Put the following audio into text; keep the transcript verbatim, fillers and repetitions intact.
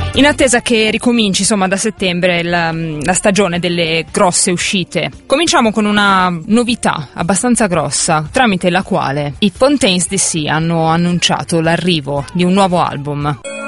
In attesa che ricominci, insomma, da settembre la, la stagione delle grosse uscite, cominciamo con una novità abbastanza grossa, tramite la quale i Fontaines D C hanno annunciato l'arrivo di un nuovo album.